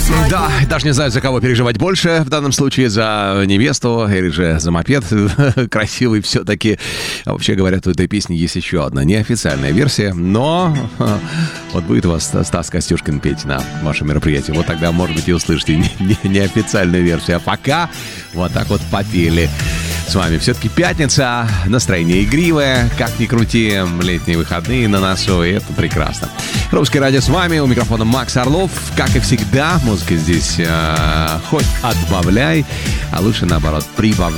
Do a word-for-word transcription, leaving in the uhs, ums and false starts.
Да, даже не знаю, за кого переживать больше. В данном случае за невесту или же за мопед. Красивый все-таки. А вообще говорят, у этой песни есть еще одна неофициальная версия. Но вот будет у вас Стас Костюшкин петь на вашем мероприятии. Вот тогда, может быть, и услышите не, не, неофициальную версию. А пока вот так вот попели. С вами все-таки пятница, настроение игривое, как ни крути, летние выходные на носу, и это прекрасно. Русское радио с вами, у микрофона Макс Орлов. Как и всегда, музыка здесь э, хоть отбавляй, а лучше наоборот прибавляй.